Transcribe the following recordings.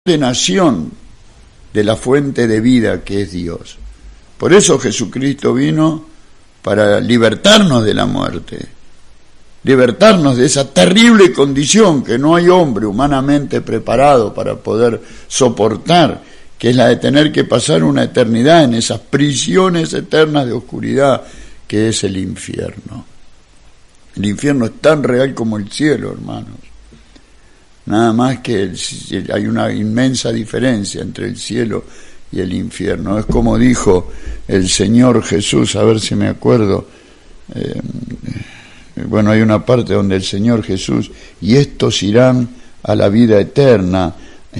condenación de la fuente de vida que es Dios. Por eso Jesucristo vino para libertarnos de la muerte, libertarnos de esa terrible condición que no hay hombre humanamente preparado para poder soportar, que es la de tener que pasar una eternidad en esas prisiones eternas de oscuridad que es el infierno. El infierno es tan real como el cielo, hermanos. Nada más que hay una inmensa diferencia entre el cielo y el infierno. Es como dijo el Señor Jesús, a ver si me acuerdo, bueno, hay una parte donde el Señor Jesús, y estos irán a la vida eterna,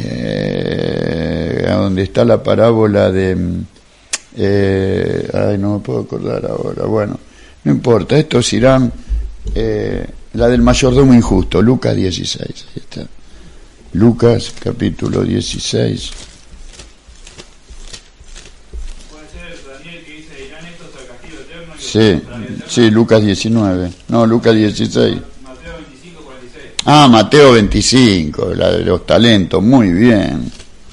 a donde está la parábola de, no me puedo acordar ahora, bueno, no importa, estos irán, la del mayordomo injusto, Lucas 16, ahí está. Lucas capítulo 16. ¿Puede ser Daniel que dice, irán estos al castigo eterno? Sí, Lucas 19. No, Lucas 16. Mateo 25, 46. Ah, Mateo 25, la de los talentos, muy bien,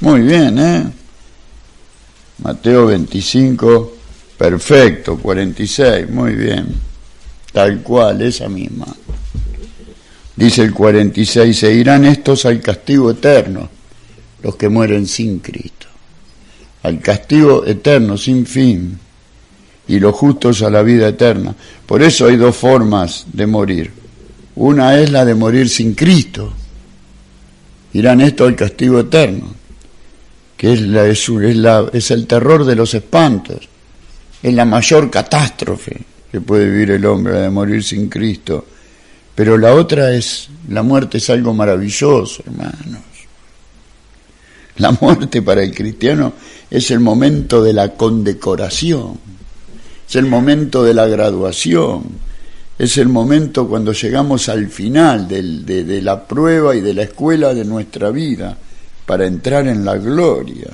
Mateo 25, perfecto, 46, muy bien, tal cual, esa misma. Dice el 46, se irán estos al castigo eterno, los que mueren sin Cristo, al castigo eterno, sin fin, y los justos a la vida eterna. Por eso hay dos formas de morir. Una es la de morir sin Cristo, irán estos al castigo eterno, que es el terror de los espantos, es la mayor catástrofe que puede vivir el hombre, la de morir sin Cristo. Pero la otra es, la muerte es algo maravilloso, hermanos. La muerte para el cristiano es el momento de la condecoración, es el momento de la graduación, es el momento cuando llegamos al final de la prueba y de la escuela de nuestra vida para entrar en la gloria.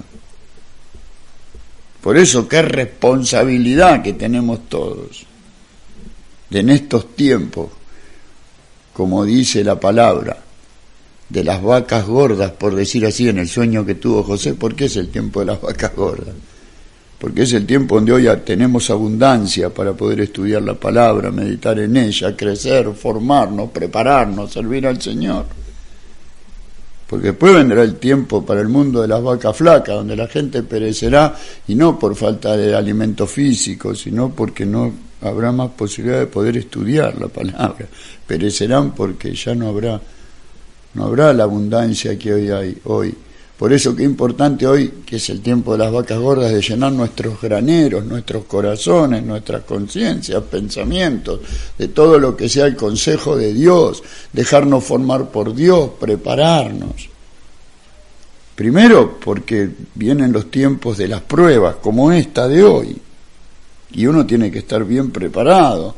Por eso, qué responsabilidad que tenemos todos en estos tiempos, como dice la palabra, de las vacas gordas, por decir así, en el sueño que tuvo José. ¿Por qué es el tiempo de las vacas gordas? Porque es el tiempo donde hoy tenemos abundancia para poder estudiar la palabra, meditar en ella, crecer, formarnos, prepararnos, servir al Señor. Porque después vendrá el tiempo para el mundo de las vacas flacas, donde la gente perecerá, y no por falta de alimento físico, sino porque no habrá más posibilidad de poder estudiar la palabra. Perecerán porque ya no habrá la abundancia que hoy hay hoy. Por eso qué importante hoy, que es el tiempo de las vacas gordas, de llenar nuestros graneros, nuestros corazones, nuestras conciencias, pensamientos, de todo lo que sea el consejo de Dios, dejarnos formar por Dios, prepararnos. Primero porque vienen los tiempos de las pruebas, como esta de hoy, y uno tiene que estar bien preparado.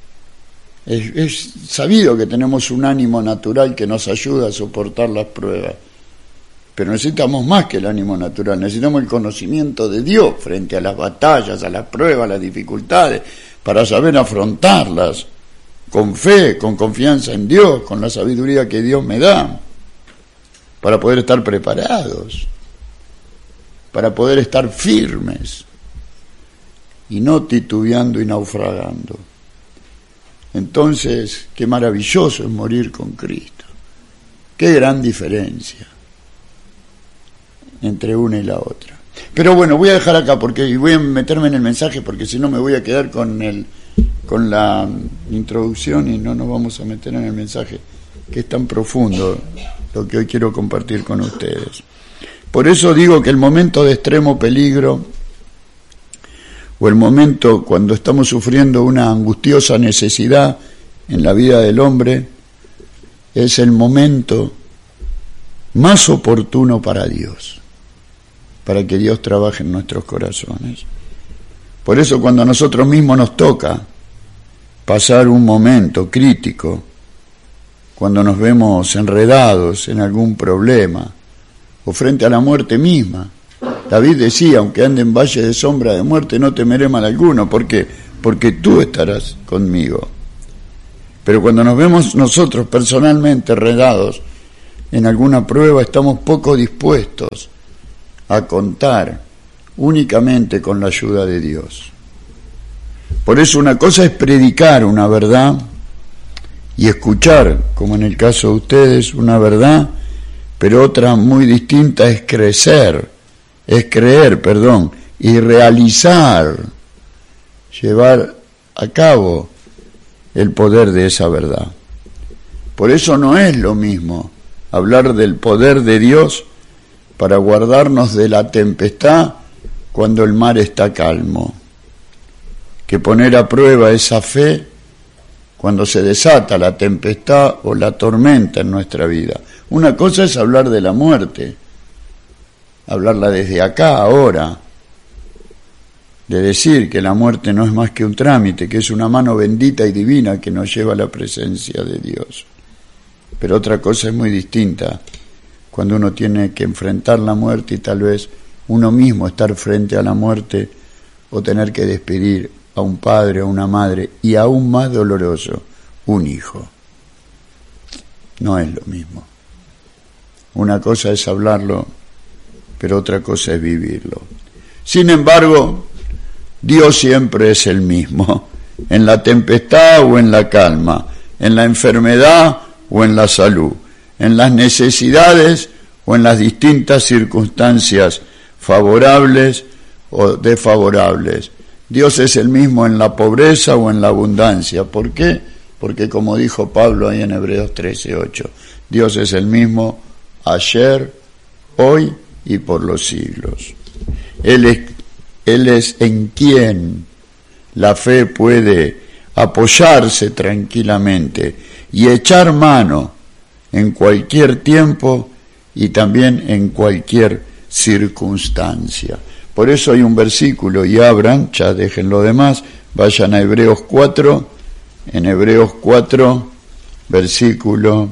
Es sabido que tenemos un ánimo natural que nos ayuda a soportar las pruebas, pero necesitamos más que el ánimo natural, necesitamos el conocimiento de Dios frente a las batallas, a las pruebas, a las dificultades, para saber afrontarlas con fe, con confianza en Dios, con la sabiduría que Dios me da, para poder estar preparados, para poder estar firmes y no titubeando y naufragando. Entonces, qué maravilloso es morir con Cristo, qué gran diferencia entre una y la otra. Pero bueno, voy a dejar acá porque voy a meterme en el mensaje, porque si no me voy a quedar con la introducción y no nos vamos a meter en el mensaje, que es tan profundo lo que hoy quiero compartir con ustedes. Por eso digo que el momento de extremo peligro, o el momento cuando estamos sufriendo una angustiosa necesidad en la vida del hombre, es el momento más oportuno para Dios, para que Dios trabaje en nuestros corazones. Por eso cuando a nosotros mismos nos toca pasar un momento crítico, cuando nos vemos enredados en algún problema, o frente a la muerte misma, David decía, aunque ande en valle de sombra de muerte, no temeré mal alguno. ¿Por qué? Porque tú estarás conmigo. Pero cuando nos vemos nosotros personalmente enredados, en alguna prueba, estamos poco dispuestos a contar únicamente con la ayuda de Dios. Por eso una cosa es predicar una verdad y escuchar, como en el caso de ustedes, una verdad, pero otra muy distinta es creer, y realizar, llevar a cabo el poder de esa verdad. Por eso no es lo mismo hablar del poder de Dios para guardarnos de la tempestad cuando el mar está calmo, que poner a prueba esa fe cuando se desata la tempestad o la tormenta en nuestra vida. Una cosa es hablar de la muerte, hablarla desde acá, ahora, de decir que la muerte no es más que un trámite, que es una mano bendita y divina que nos lleva a la presencia de Dios. Pero otra cosa es muy distinta, cuando uno tiene que enfrentar la muerte y tal vez uno mismo estar frente a la muerte o tener que despedir a un padre o una madre y aún más doloroso, un hijo. No es lo mismo. Una cosa es hablarlo, pero otra cosa es vivirlo. Sin embargo, Dios siempre es el mismo, en la tempestad o en la calma, en la enfermedad o en la salud, en las necesidades o en las distintas circunstancias favorables o desfavorables. Dios es el mismo en la pobreza o en la abundancia. ¿Por qué? Porque como dijo Pablo ahí en Hebreos 13:8, Dios es el mismo ayer, hoy y por los siglos. Él es en quien la fe puede apoyarse tranquilamente y echar mano en cualquier tiempo y también en cualquier circunstancia. Por eso hay un versículo, y abran, ya dejen lo demás, vayan a Hebreos 4, en Hebreos 4, versículo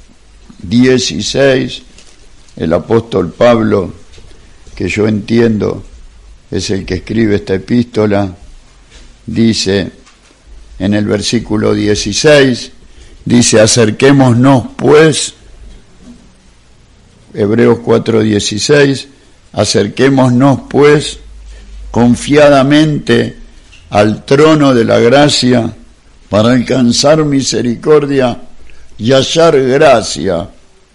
16, el apóstol Pablo, que yo entiendo es el que escribe esta epístola, dice en el versículo 16, dice: acerquémonos pues, Hebreos 4:16, acerquémonos pues confiadamente al trono de la gracia para alcanzar misericordia y hallar gracia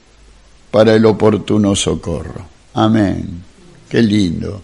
para el oportuno socorro. Amén. Qué lindo.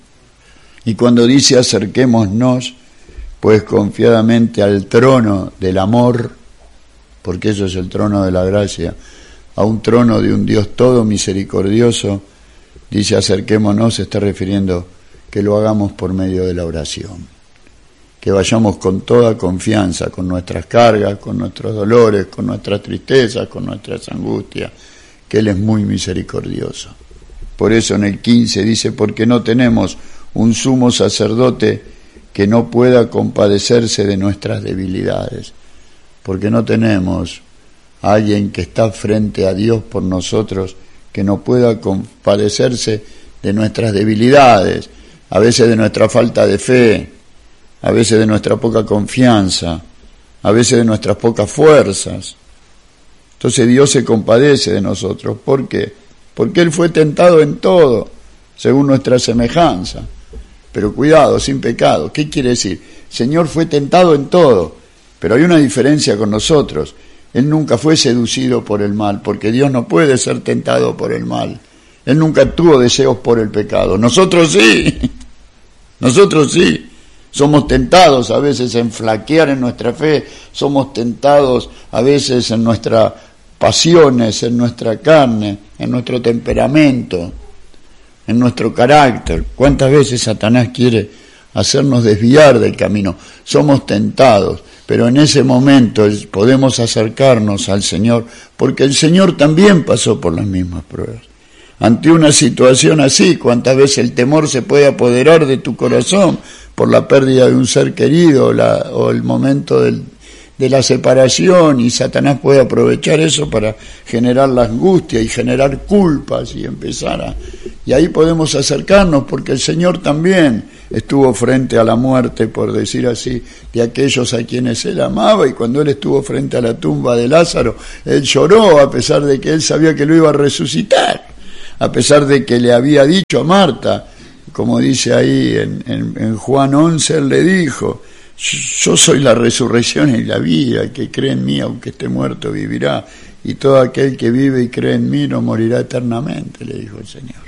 Y cuando dice acerquémonos, pues confiadamente al trono del amor, porque eso es el trono de la gracia, a un trono de un Dios todo misericordioso, dice acerquémonos, se está refiriendo que lo hagamos por medio de la oración, que vayamos con toda confianza, con nuestras cargas, con nuestros dolores, con nuestras tristezas, con nuestras angustias, que Él es muy misericordioso. Por eso en el 15 dice: porque no tenemos un sumo sacerdote que no pueda compadecerse de nuestras debilidades, porque no tenemos a alguien que está frente a Dios por nosotros que no pueda compadecerse de nuestras debilidades, a veces de nuestra falta de fe, a veces de nuestra poca confianza, a veces de nuestras pocas fuerzas. Entonces Dios se compadece de nosotros. ¿Por qué? Porque Él fue tentado en todo, según nuestra semejanza, pero cuidado, sin pecado. ¿Qué quiere decir? Señor fue tentado en todo, pero hay una diferencia con nosotros. Él nunca fue seducido por el mal, porque Dios no puede ser tentado por el mal. Él nunca tuvo deseos por el pecado. Nosotros sí. Nosotros sí. Somos tentados a veces en flaquear en nuestra fe, somos tentados a veces en nuestras pasiones, en nuestra carne, en nuestro temperamento, en nuestro carácter. ¿Cuántas veces Satanás quiere hacernos desviar del camino? Somos tentados, pero en ese momento podemos acercarnos al Señor, porque el Señor también pasó por las mismas pruebas. Ante una situación así, ¿cuántas veces el temor se puede apoderar de tu corazón por la pérdida de un ser querido o el momento de la separación, y Satanás puede aprovechar eso para generar la angustia y generar culpas y y ahí podemos acercarnos, porque el Señor también estuvo frente a la muerte, por decir así, de aquellos a quienes él amaba, y cuando él estuvo frente a la tumba de Lázaro, él lloró a pesar de que él sabía que lo iba a resucitar, a pesar de que le había dicho a Marta, como dice ahí en Juan 11, él le dijo: yo soy la resurrección y la vida, el que cree en mí, aunque esté muerto, vivirá, y todo aquel que vive y cree en mí no morirá eternamente, le dijo el Señor.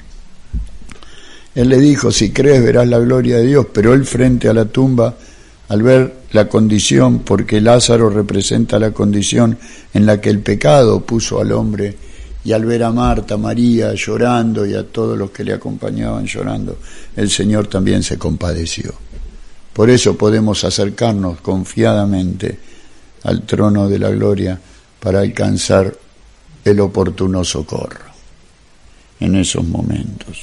Él le dijo: si crees verás la gloria de Dios, pero él frente a la tumba, al ver la condición, porque Lázaro representa la condición en la que el pecado puso al hombre, y al ver a Marta, María llorando y a todos los que le acompañaban llorando, el Señor también se compadeció. Por eso podemos acercarnos confiadamente al trono de la gloria para alcanzar el oportuno socorro en esos momentos.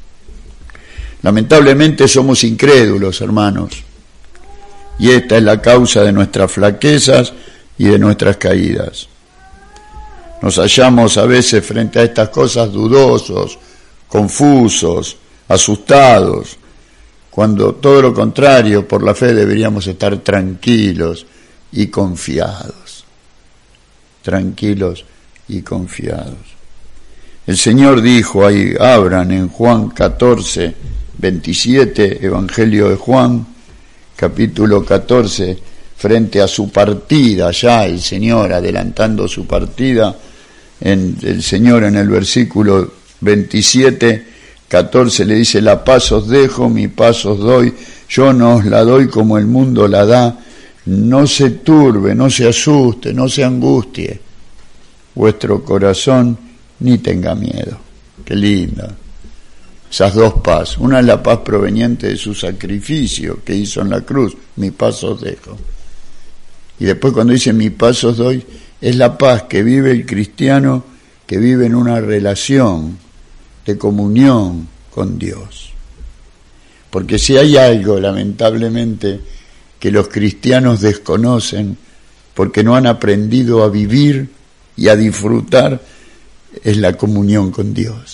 Lamentablemente somos incrédulos, hermanos, y esta es la causa de nuestras flaquezas y de nuestras caídas. Nos hallamos a veces frente a estas cosas dudosos, confusos, asustados, cuando todo lo contrario, por la fe deberíamos estar tranquilos y confiados. Tranquilos y confiados. El Señor dijo ahí, abran en Juan 14, 27, Evangelio de Juan, capítulo 14, frente a su partida, ya el Señor adelantando su partida, el Señor en el versículo 27, 14 le dice: la paz os dejo, mi paz os doy, yo no os la doy como el mundo la da, no se turbe, no se asuste, no se angustie vuestro corazón, ni tenga miedo. Qué linda. Esas dos paz. Una es la paz proveniente de su sacrificio que hizo en la cruz, mi paz os dejo. Y después cuando dice mi paz os doy, es la paz que vive el cristiano, que vive en una relación de comunión con Dios. Porque si hay algo, lamentablemente, que los cristianos desconocen, porque no han aprendido a vivir y a disfrutar, es la comunión con Dios.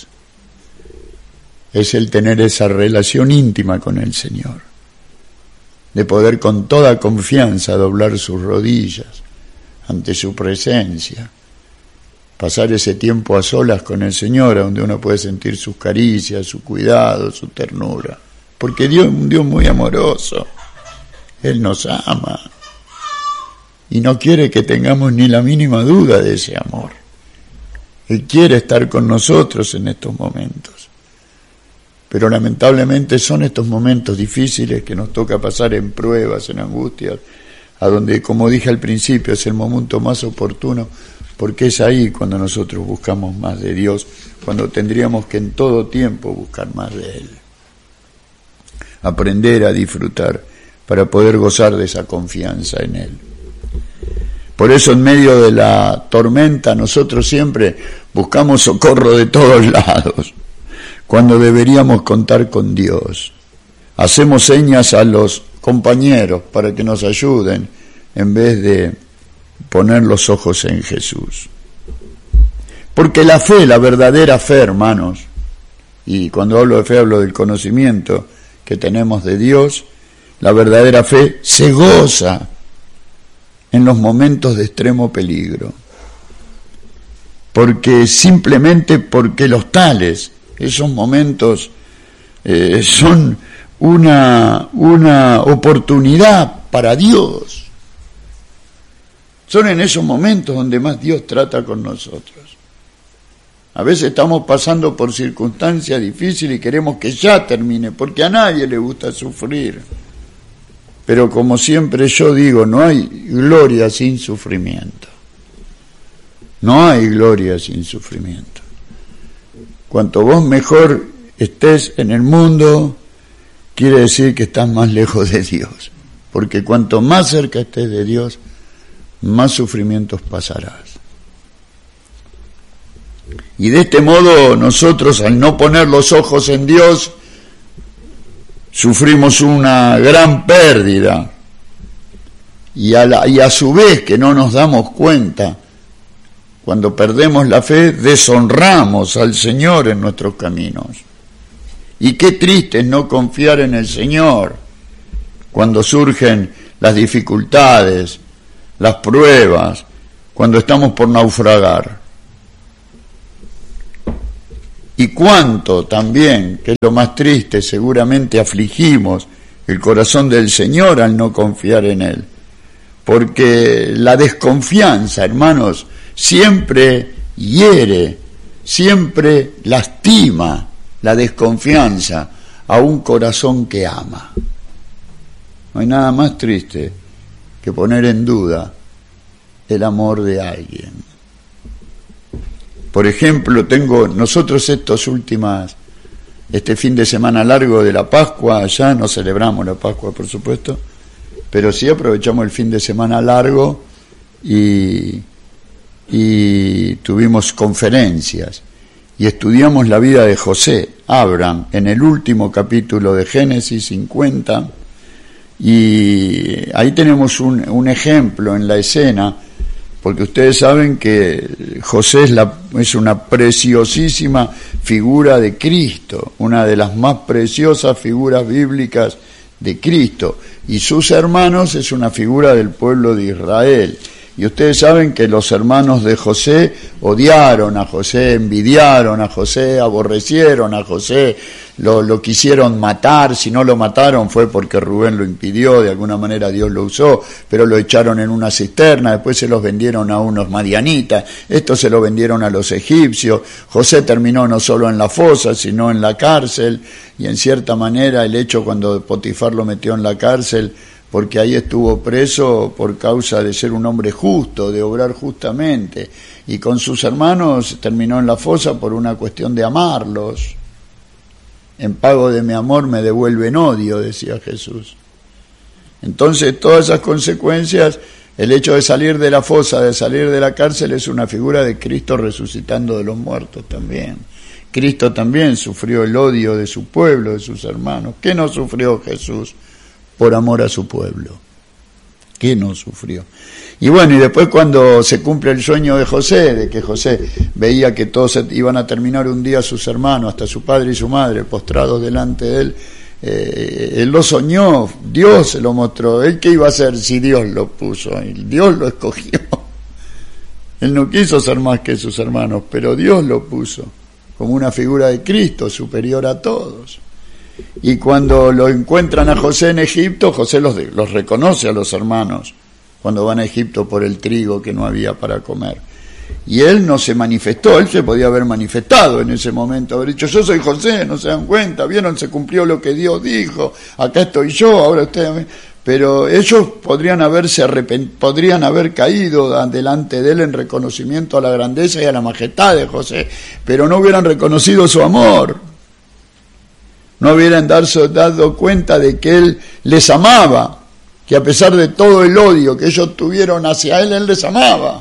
Es el tener esa relación íntima con el Señor, de poder con toda confianza doblar sus rodillas ante su presencia, pasar ese tiempo a solas con el Señor, donde uno puede sentir sus caricias, su cuidado, su ternura, porque Dios es un Dios muy amoroso. Él nos ama y no quiere que tengamos ni la mínima duda de ese amor. Él quiere estar con nosotros en estos momentos. Pero lamentablemente son estos momentos difíciles que nos toca pasar en pruebas, en angustias, a donde, como dije al principio, es el momento más oportuno, porque es ahí cuando nosotros buscamos más de Dios, cuando tendríamos que en todo tiempo buscar más de Él. Aprender a disfrutar para poder gozar de esa confianza en Él. Por eso en medio de la tormenta nosotros siempre buscamos socorro de todos lados, cuando deberíamos contar con Dios. Hacemos señas a los compañeros para que nos ayuden en vez de poner los ojos en Jesús. Porque la fe, la verdadera fe, hermanos, y cuando hablo de fe hablo del conocimiento que tenemos de Dios, la verdadera fe se goza en los momentos de extremo peligro. Simplemente porque los tales, esos momentos son una oportunidad para Dios. Son en esos momentos donde más Dios trata con nosotros. A veces estamos pasando por circunstancias difíciles y queremos que ya termine, porque a nadie le gusta sufrir. Pero como siempre yo digo, no hay gloria sin sufrimiento. No hay gloria sin sufrimiento. Cuanto vos mejor estés en el mundo, quiere decir que estás más lejos de Dios. Porque cuanto más cerca estés de Dios, más sufrimientos pasarás. Y de este modo nosotros, al no poner los ojos en Dios, sufrimos una gran pérdida. Y a su vez, que no nos damos cuenta, cuando perdemos la fe, deshonramos al Señor en nuestros caminos. Y qué triste es no confiar en el Señor cuando surgen las dificultades, las pruebas, cuando estamos por naufragar. Y cuánto también, que es lo más triste, seguramente afligimos el corazón del Señor al no confiar en Él. Porque la desconfianza, hermanos, siempre hiere, siempre lastima la desconfianza a un corazón que ama. No hay nada más triste que poner en duda el amor de alguien. Por ejemplo, nosotros este fin de semana largo de la Pascua, allá no celebramos la Pascua, por supuesto, pero sí aprovechamos el fin de semana largo y tuvimos conferencias y estudiamos la vida de José, Abraham, en el último capítulo de Génesis 50, y ahí tenemos un ejemplo en la escena, porque ustedes saben que José es una preciosísima figura de Cristo, una de las más preciosas figuras bíblicas de Cristo, y sus hermanos es una figura del pueblo de Israel. Y ustedes saben que los hermanos de José odiaron a José, envidiaron a José, aborrecieron a José, lo quisieron matar. Si no lo mataron fue porque Rubén lo impidió, de alguna manera Dios lo usó, pero lo echaron en una cisterna, después se los vendieron a unos madianitas, estos se lo vendieron a los egipcios. José terminó no solo en la fosa, sino en la cárcel, y en cierta manera el hecho cuando Potifar lo metió en la cárcel, porque ahí estuvo preso por causa de ser un hombre justo, de obrar justamente, y con sus hermanos terminó en la fosa por una cuestión de amarlos. En pago de mi amor me devuelven odio, decía Jesús. Entonces todas esas consecuencias, el hecho de salir de la fosa, de salir de la cárcel, es una figura de Cristo resucitando de los muertos también. Cristo también sufrió el odio de su pueblo, de sus hermanos. ¿Qué no sufrió Jesús por amor a su pueblo? ¿Qué no sufrió? Y bueno, y después cuando se cumple el sueño de José, de que José veía que todos iban a terminar un día sus hermanos, hasta su padre y su madre, postrados delante de él, él lo soñó, Dios se lo mostró. ¿Él qué iba a hacer si Dios lo puso? Dios lo escogió. Él no quiso ser más que sus hermanos, pero Dios lo puso como una figura de Cristo, superior a todos. Y cuando lo encuentran a José en Egipto, José los reconoce a los hermanos cuando van a Egipto por el trigo que no había para comer. Y él no se manifestó, él se podía haber manifestado en ese momento, haber dicho: yo soy José, no se dan cuenta, vieron, se cumplió lo que Dios dijo, acá estoy yo, ahora ustedes... Pero ellos podrían haber caído delante de él en reconocimiento a la grandeza y a la majestad de José, pero no hubieran reconocido su amor. No hubieran dado cuenta de que él les amaba, que a pesar de todo el odio que ellos tuvieron hacia él les amaba.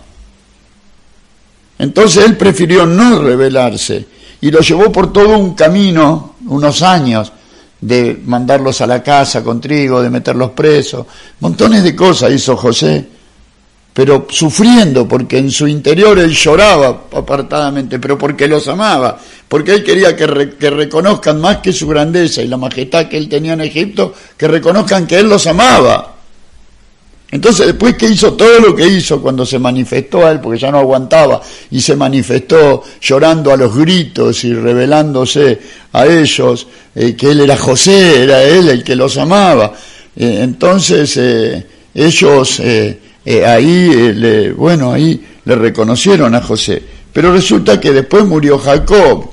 Entonces él prefirió no rebelarse y lo llevó por todo un camino, unos años, de mandarlos a la casa con trigo, de meterlos presos, montones de cosas hizo José, pero sufriendo, porque en su interior él lloraba apartadamente, pero porque los amaba, porque él quería que reconozcan más que su grandeza y la majestad que él tenía en Egipto, que reconozcan que él los amaba. Entonces después que hizo todo lo que hizo, cuando se manifestó a él, porque ya no aguantaba, y se manifestó llorando a los gritos y revelándose a ellos, que él era José, era él el que los amaba, entonces ellos ahí le reconocieron a José. Pero resulta que después murió Jacob,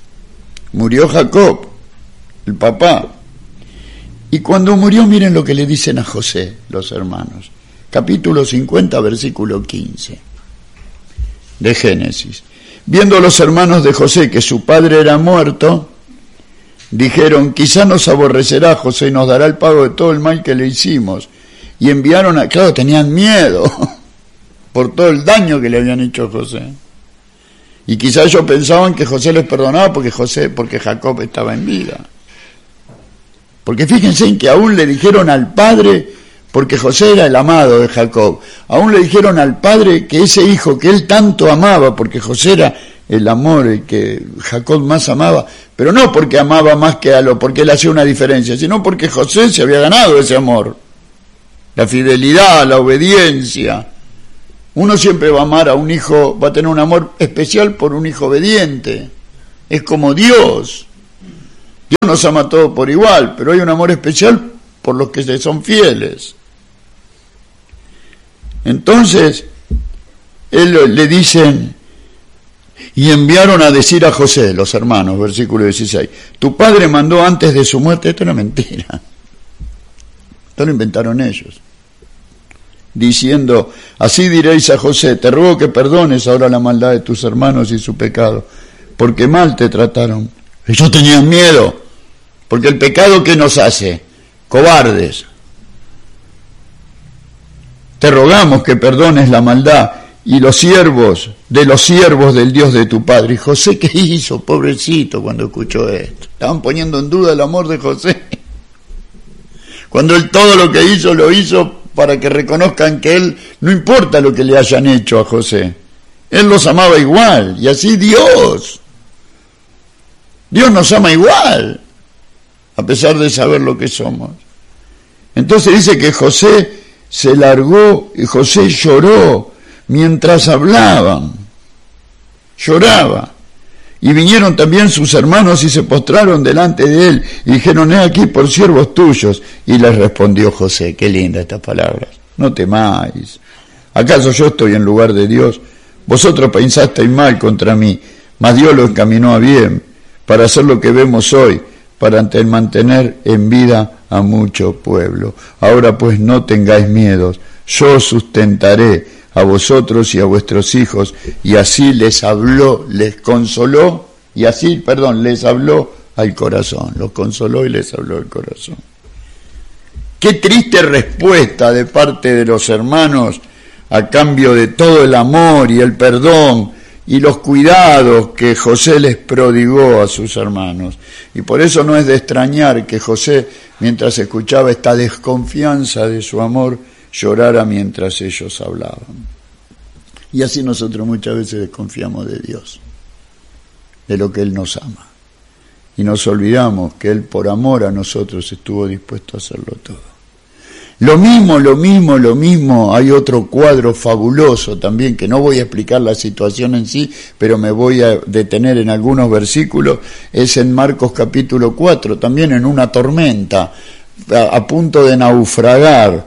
el papá. Y cuando murió, miren lo que le dicen a José los hermanos. Capítulo 50, versículo 15 de Génesis. Viendo los hermanos de José que su padre era muerto, dijeron: quizá nos aborrecerá José y nos dará el pago de todo el mal que le hicimos. Y enviaron claro, tenían miedo por todo el daño que le habían hecho a José. Y quizá ellos pensaban que José les perdonaba porque Jacob estaba en vida. Porque fíjense en que aún le dijeron al padre: porque José era el amado de Jacob. Aún le dijeron al padre que ese hijo que él tanto amaba, porque José era el amor, el que Jacob más amaba, pero no porque amaba más que a lo, porque él hacía una diferencia, sino porque José se había ganado ese amor. La fidelidad, la obediencia. Uno siempre va a amar a un hijo, va a tener un amor especial por un hijo obediente. Es como Dios. Dios nos ama a todos por igual, pero hay un amor especial por los que son fieles. Entonces, él le dicen, y enviaron a decir a José, los hermanos, versículo 16, tu padre mandó antes de su muerte, esto es una mentira, esto lo inventaron ellos, diciendo, así diréis a José, te ruego que perdones ahora la maldad de tus hermanos y su pecado, porque mal te trataron. Ellos tenían miedo, porque el pecado ¿qué nos hace? Cobardes. Te rogamos que perdones la maldad y los siervos del Dios de tu padre. Y José, ¿qué hizo? Pobrecito, cuando escuchó esto. Estaban poniendo en duda el amor de José. Cuando él todo lo que hizo, lo hizo para que reconozcan que él, no importa lo que le hayan hecho a José, él los amaba igual. Y así Dios nos ama igual, a pesar de saber lo que somos. Entonces dice que José se largó y José lloró mientras hablaban, lloraba. Y vinieron también sus hermanos y se postraron delante de él y dijeron, he aquí por siervos tuyos. Y les respondió José, qué linda estas palabras, no temáis. ¿Acaso yo estoy en lugar de Dios? Vosotros pensasteis mal contra mí, mas Dios lo encaminó a bien, para hacer lo que vemos hoy, para mantener en vida a mucho pueblo. Ahora pues no tengáis miedos, yo os sustentaré a vosotros y a vuestros hijos. Y así les habló, les consoló, y así, les habló al corazón, los consoló y les habló al corazón. Qué triste respuesta de parte de los hermanos a cambio de todo el amor y el perdón y los cuidados que José les prodigó a sus hermanos. Y por eso no es de extrañar que José, mientras escuchaba esta desconfianza de su amor, llorara mientras ellos hablaban. Y así nosotros muchas veces desconfiamos de Dios, de lo que Él nos ama. Y nos olvidamos que Él por amor a nosotros estuvo dispuesto a hacerlo todo. Lo mismo, hay otro cuadro fabuloso también, que no voy a explicar la situación en sí, pero me voy a detener en algunos versículos, es en Marcos capítulo 4, también en una tormenta, a punto de naufragar.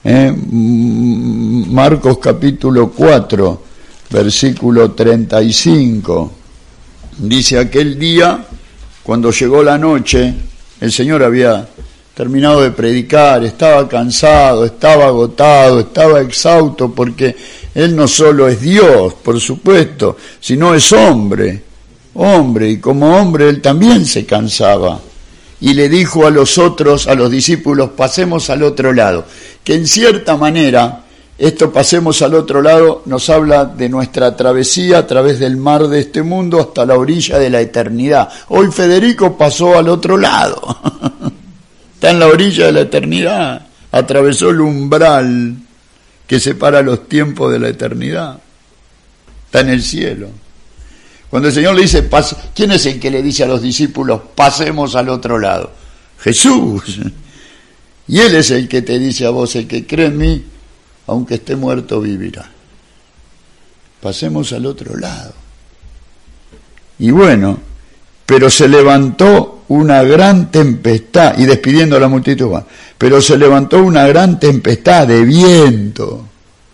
Marcos capítulo 4, versículo 35, dice, aquel día, cuando llegó la noche, el Señor había terminado de predicar, estaba cansado, estaba agotado, estaba exhausto, porque Él no solo es Dios, por supuesto, sino es hombre, y como hombre Él también se cansaba. Y le dijo a los discípulos, pasemos al otro lado, que en cierta manera, esto pasemos al otro lado, nos habla de nuestra travesía a través del mar de este mundo hasta la orilla de la eternidad. Hoy Federico pasó al otro lado. Está en la orilla de la eternidad, atravesó el umbral que separa los tiempos de la eternidad, está en el cielo. Cuando el Señor le dice, ¿quién es el que le dice a los discípulos, pasemos al otro lado? Jesús. Y Él es el que te dice a vos, el que cree en mí, aunque esté muerto, vivirá. Pasemos al otro lado. Y bueno, pero se levantó una gran tempestad, y despidiendo a la multitud, pero se levantó una gran tempestad de viento,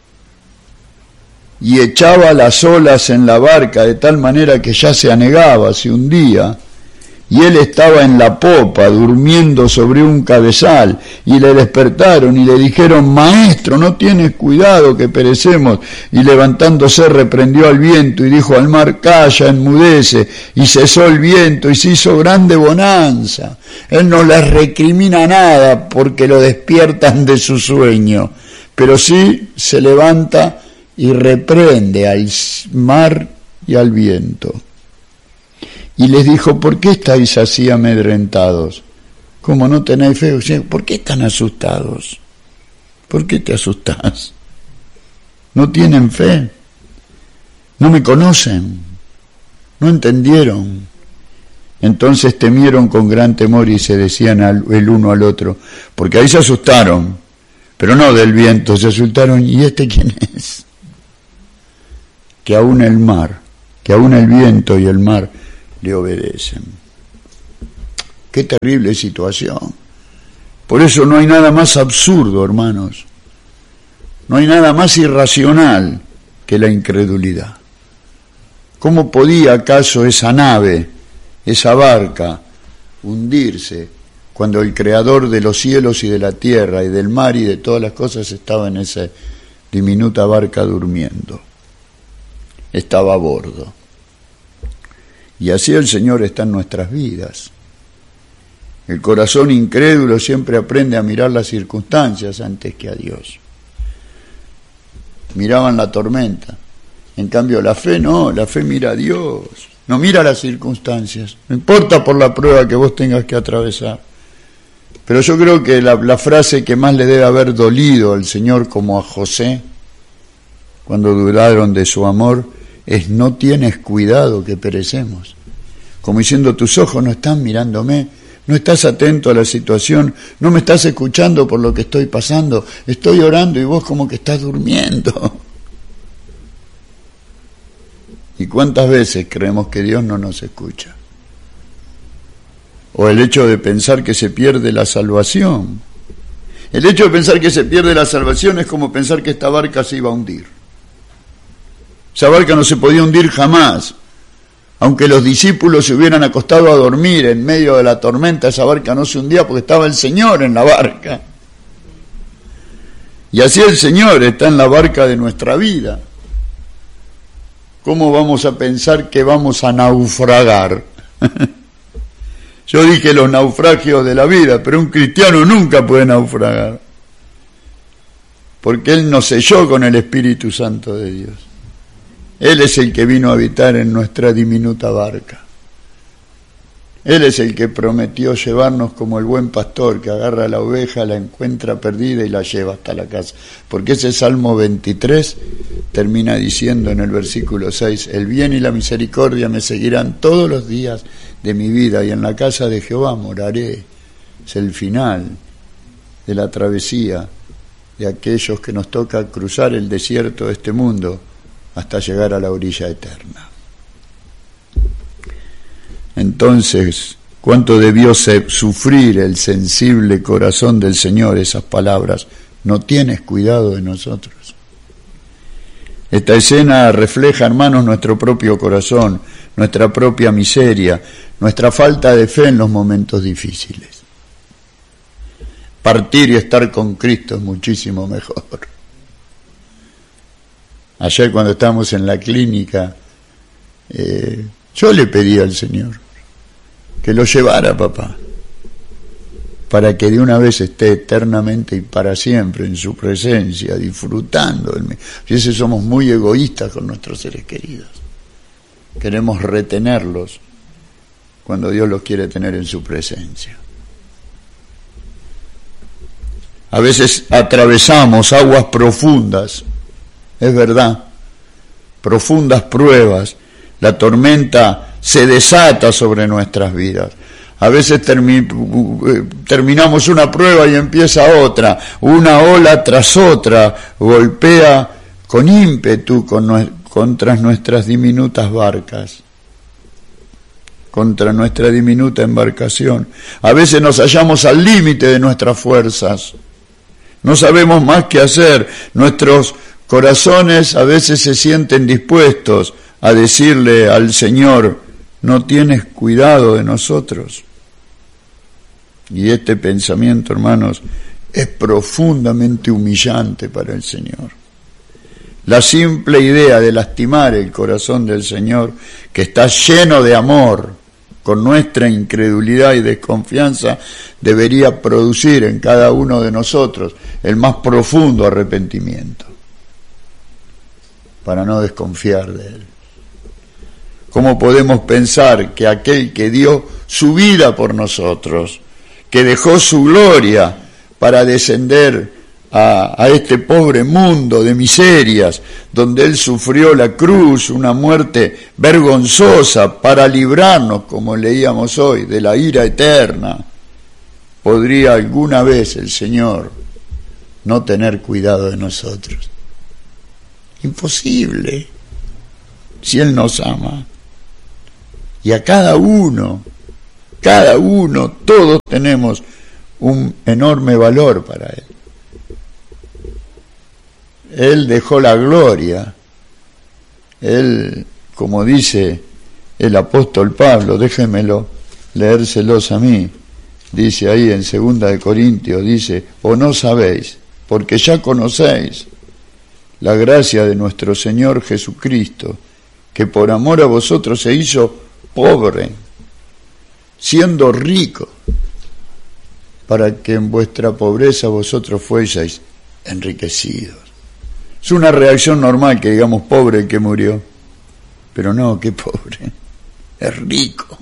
y echaba las olas en la barca de tal manera que ya se anegaba, se hundía, y él estaba en la popa, durmiendo sobre un cabezal, y le despertaron y le dijeron, Maestro, ¿no tienes cuidado que perecemos? Y levantándose reprendió al viento y dijo al mar, calla, enmudece, y cesó el viento y se hizo grande bonanza. Él no les recrimina nada porque lo despiertan de su sueño, pero sí se levanta y reprende al mar y al viento. Y les dijo, ¿por qué estáis así amedrentados? ¿Cómo no tenéis fe? ¿Por qué están asustados? ¿Por qué te asustás? No tienen fe, no me conocen, no entendieron. Entonces temieron con gran temor y se decían el uno al otro, porque ahí se asustaron, pero no del viento, se asustaron, ¿y este quién es? Que aún el mar, que aún el viento y el mar le obedecen. Qué terrible situación. Por eso no hay nada más absurdo, hermanos. No hay nada más irracional que la incredulidad. ¿Cómo podía acaso esa nave, esa barca, hundirse cuando el Creador de los cielos y de la tierra y del mar y de todas las cosas estaba en esa diminuta barca durmiendo? Estaba a bordo. Y así el Señor está en nuestras vidas. El corazón incrédulo siempre aprende a mirar las circunstancias antes que a Dios. Miraban la tormenta. En cambio la fe no, la fe mira a Dios, no mira las circunstancias. No importa por la prueba que vos tengas que atravesar. Pero yo creo que la frase que más le debe haber dolido al Señor como a José, cuando dudaron de su amor, es: no tienes cuidado que perecemos. Como diciendo, tus ojos no están mirándome, no estás atento a la situación, no me estás escuchando por lo que estoy pasando, estoy orando y vos como que estás durmiendo. ¿Y cuántas veces creemos que Dios no nos escucha? O el hecho de pensar que se pierde la salvación. El hecho de pensar que se pierde la salvación es como pensar que esta barca se iba a hundir. Esa barca no se podía hundir jamás. Aunque los discípulos se hubieran acostado a dormir en medio de la tormenta, esa barca no se hundía porque estaba el Señor en la barca. Y así el Señor está en la barca de nuestra vida. ¿Cómo vamos a pensar que vamos a naufragar? Yo dije los naufragios de la vida, pero un cristiano nunca puede naufragar. Porque Él nos selló con el Espíritu Santo de Dios. Él es el que vino a habitar en nuestra diminuta barca. Él es el que prometió llevarnos como el buen pastor que agarra a la oveja, la encuentra perdida y la lleva hasta la casa. Porque ese Salmo 23 termina diciendo en el versículo 6, el bien y la misericordia me seguirán todos los días de mi vida y en la casa de Jehová moraré. Es el final de la travesía de aquellos que nos toca cruzar el desierto de este mundo hasta llegar a la orilla eterna. Entonces, ¿cuánto debió sufrir el sensible corazón del Señor esas palabras? ¿No tienes cuidado de nosotros? Esta escena refleja, hermanos, nuestro propio corazón, nuestra propia miseria, nuestra falta de fe en los momentos difíciles. Partir y estar con Cristo es muchísimo mejor. Ayer cuando estábamos en la clínica, yo le pedí al Señor que lo llevara, papá, para que de una vez esté eternamente y para siempre en su presencia, disfrutando. Y ese somos muy egoístas con nuestros seres queridos. Queremos retenerlos cuando Dios los quiere tener en su presencia. A veces atravesamos aguas profundas, es verdad, profundas pruebas. La tormenta se desata sobre nuestras vidas. A veces terminamos una prueba y empieza otra. Una ola tras otra golpea con ímpetu contra nuestras diminutas barcas, contra nuestra diminuta embarcación. A veces nos hallamos al límite de nuestras fuerzas. No sabemos más qué hacer. Nuestros corazones a veces se sienten dispuestos a decirle al Señor, no tienes cuidado de nosotros. Y este pensamiento, hermanos, es profundamente humillante para el Señor. La simple idea de lastimar el corazón del Señor, que está lleno de amor, con nuestra incredulidad y desconfianza, debería producir en cada uno de nosotros el más profundo arrepentimiento, para no desconfiar de Él. ¿Cómo podemos pensar que aquel que dio su vida por nosotros, que dejó su gloria para descender a este pobre mundo de miserias, donde Él sufrió la cruz, una muerte vergonzosa para librarnos, como leíamos hoy, de la ira eterna, ¿podría alguna vez el Señor no tener cuidado de nosotros? Imposible, si Él nos ama. Y a cada uno, todos tenemos un enorme valor para Él. Él dejó la gloria. Él, como dice el apóstol Pablo, déjenmelo leérselos a mí, dice ahí en 2 de Corintios, dice, o no sabéis, porque ya conocéis la gracia de nuestro Señor Jesucristo, que por amor a vosotros se hizo pobre, siendo rico, para que en vuestra pobreza vosotros fueseis enriquecidos. Es una reacción normal que digamos pobre el que murió, pero no, qué pobre, es rico,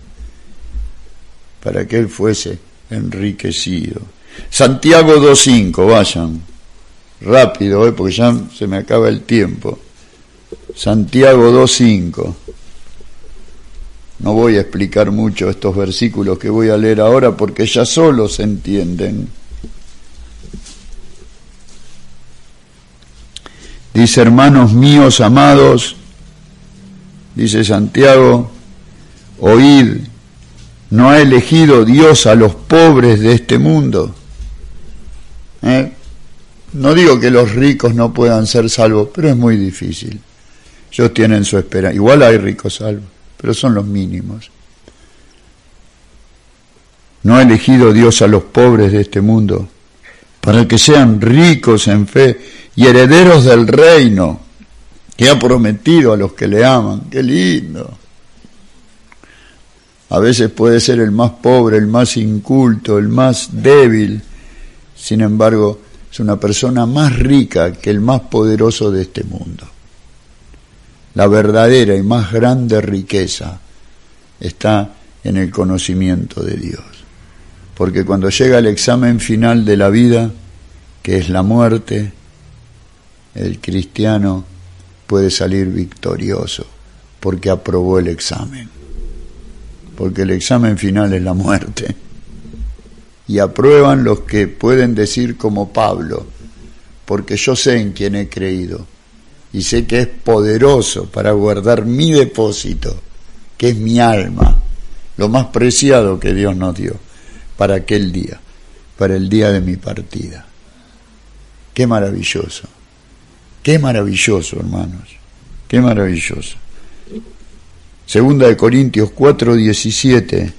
para que él fuese enriquecido. Santiago 2:5, vayan, rápido, porque ya se me acaba el tiempo. Santiago 2:5. No voy a explicar mucho estos versículos que voy a leer ahora porque ya solos se entienden. Dice, hermanos míos amados, dice Santiago, oíd, ¿no ha elegido Dios a los pobres de este mundo? No digo que los ricos no puedan ser salvos, pero es muy difícil. Ellos tienen su esperanza. Igual hay ricos salvos, pero son los mínimos. ¿No ha elegido Dios a los pobres de este mundo para que sean ricos en fe y herederos del reino que ha prometido a los que le aman? ¡Qué lindo! A veces puede ser el más pobre, el más inculto, el más débil. Sin embargo, es una persona más rica que el más poderoso de este mundo. La verdadera y más grande riqueza está en el conocimiento de Dios. Porque cuando llega el examen final de la vida, que es la muerte, el cristiano puede salir victorioso porque aprobó el examen. Porque el examen final es la muerte. Y aprueban los que pueden decir como Pablo, porque yo sé en quién he creído y sé que es poderoso para guardar mi depósito, que es mi alma, lo más preciado que Dios nos dio para aquel día, para el día de mi partida. Qué maravilloso, hermanos, qué maravilloso. 2 de Corintios 4:17,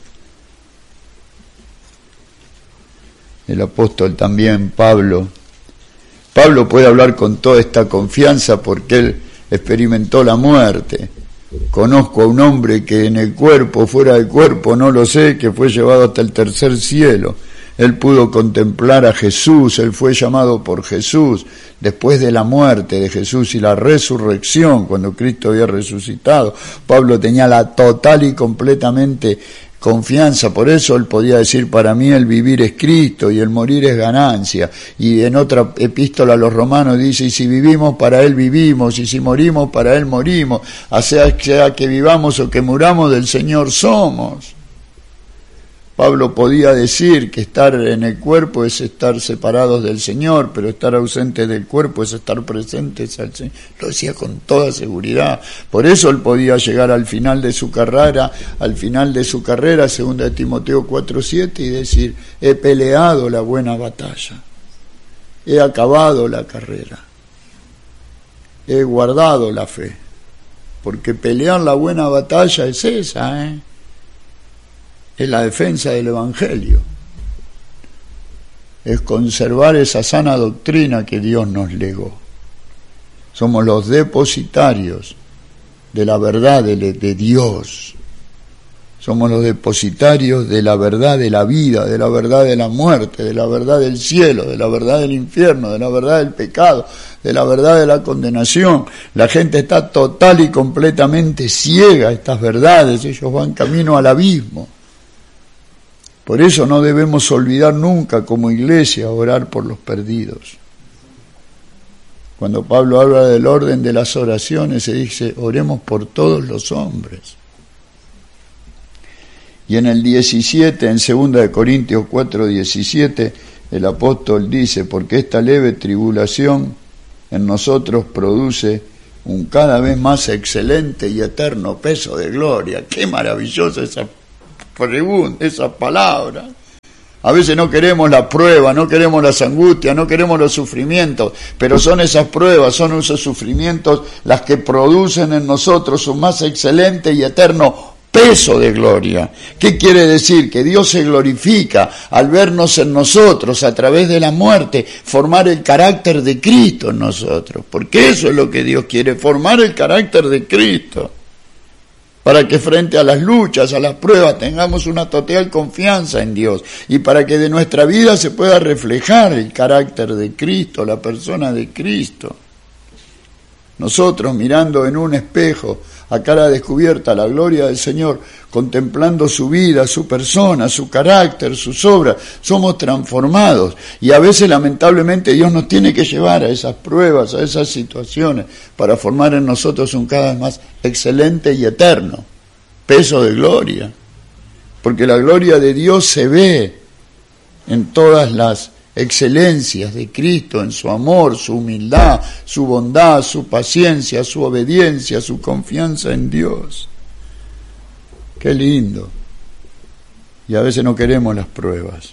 el apóstol también, Pablo puede hablar con toda esta confianza porque él experimentó la muerte. Conozco a un hombre que en el cuerpo, fuera del cuerpo, no lo sé, que fue llevado hasta el tercer cielo. Él pudo contemplar a Jesús, él fue llamado por Jesús. Después de la muerte de Jesús y la resurrección, cuando Cristo había resucitado, Pablo tenía la total y completamente confianza, por eso él podía decir, para mí el vivir es Cristo y el morir es ganancia. Y en otra epístola a los romanos dice, y si vivimos, para él vivimos, y si morimos, para él morimos, sea que vivamos o que muramos, del Señor somos. Pablo podía decir que estar en el cuerpo es estar separados del Señor, pero estar ausentes del cuerpo es estar presentes al Señor. Lo decía con toda seguridad. Por eso él podía llegar al final de su carrera, 2 de Timoteo 4:7, y decir, he peleado la buena batalla, he acabado la carrera, he guardado la fe. Porque pelear la buena batalla es esa, es la defensa del Evangelio, es conservar esa sana doctrina que Dios nos legó. Somos los depositarios de la verdad de Dios, somos los depositarios de la verdad de la vida, de la verdad de la muerte, de la verdad del cielo, de la verdad del infierno, de la verdad del pecado, de la verdad de la condenación. La gente está total y completamente ciega a estas verdades, ellos van camino al abismo. Por eso no debemos olvidar nunca como iglesia orar por los perdidos. Cuando Pablo habla del orden de las oraciones, se dice, oremos por todos los hombres. Y en el 17, en 2 Corintios 4:17, el apóstol dice, porque esta leve tribulación en nosotros produce un cada vez más excelente y eterno peso de gloria. ¡Qué maravillosa esa pregunta, esa palabra! A veces no queremos la prueba, no queremos las angustias, no queremos los sufrimientos, pero son esas pruebas, son esos sufrimientos las que producen en nosotros un más excelente y eterno peso de gloria. ¿Qué quiere decir? Que Dios se glorifica al vernos en nosotros, a través de la muerte, formar el carácter de Cristo en nosotros. Porque eso es lo que Dios quiere, formar el carácter de Cristo. Para que frente a las luchas, a las pruebas, tengamos una total confianza en Dios. Y para que de nuestra vida se pueda reflejar el carácter de Cristo, la persona de Cristo. Nosotros mirando en un espejo, a cara descubierta, la gloria del Señor, contemplando su vida, su persona, su carácter, sus obras, somos transformados. Y a veces, lamentablemente, Dios nos tiene que llevar a esas pruebas, a esas situaciones, para formar en nosotros un cada vez más excelente y eterno peso de gloria. Porque la gloria de Dios se ve en todas las excelencias de Cristo, en su amor, su humildad, su bondad, su paciencia, su obediencia, su confianza en Dios. Qué lindo. Y a veces no queremos las pruebas.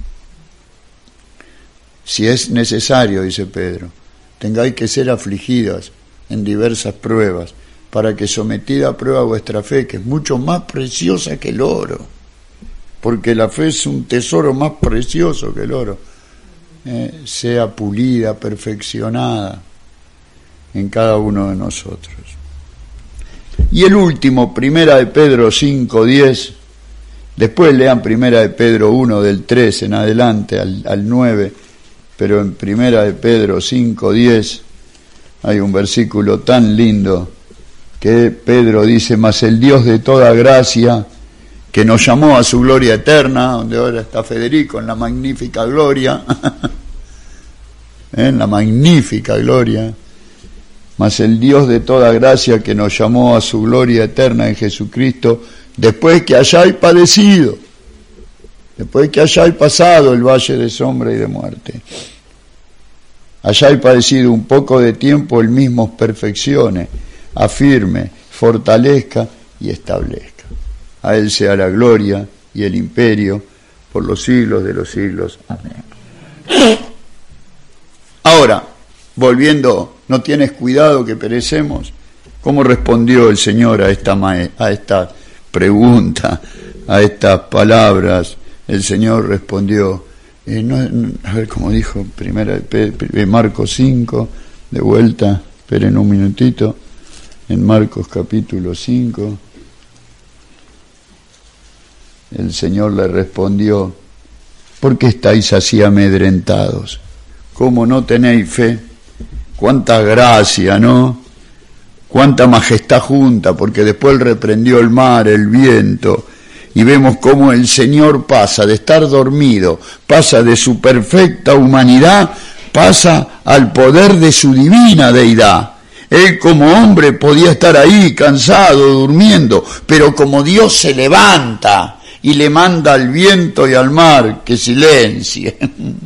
Si es necesario, dice Pedro, tengáis que ser afligidas en diversas pruebas, para que sometida a prueba vuestra fe, que es mucho más preciosa que el oro, porque la fe es un tesoro más precioso que el oro, sea pulida, perfeccionada en cada uno de nosotros. Y el último, Primera de Pedro 5:10, después lean Primera de Pedro 1 del 3 en adelante al 9, pero en Primera de Pedro 5:10 hay un versículo tan lindo que Pedro dice, mas el Dios de toda gracia, que nos llamó a su gloria eterna, donde ahora está Federico, en la magnífica gloria, en la magnífica gloria, mas el Dios de toda gracia que nos llamó a su gloria eterna en Jesucristo, después que hayáis padecido, después que hayáis pasado el valle de sombra y de muerte, hayáis padecido un poco de tiempo, él mismo os perfeccione, afirme, fortalezca y establezca. A él sea la gloria y el imperio por los siglos de los siglos. Amén. Ahora, volviendo, ¿no tienes cuidado que perecemos? ¿Cómo respondió el Señor a esta pregunta, a estas palabras? El Señor respondió, a ver cómo dijo, Marcos 5, de vuelta, esperen un minutito, en Marcos capítulo 5, el Señor le respondió, ¿por qué estáis así amedrentados? ¿Cómo no tenéis fe? Cuánta gracia, ¿no? Cuánta majestad junta, porque después reprendió el mar, el viento, y vemos cómo el Señor pasa de estar dormido, pasa de su perfecta humanidad, pasa al poder de su divina deidad. Él como hombre podía estar ahí cansado, durmiendo, pero como Dios se levanta y le manda al viento y al mar que silencie.